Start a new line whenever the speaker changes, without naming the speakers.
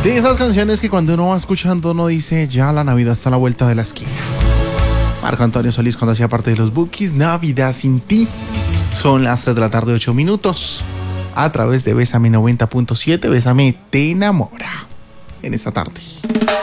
De esas canciones que cuando uno va escuchando uno dice, ya la Navidad está a la vuelta de la esquina. Marco Antonio Solís cuando hacía parte de los Bukis, Navidad sin ti. Son las 3 de la tarde, 8 minutos. A través de Bésame 90.7, Bésame te enamora. En esta tarde.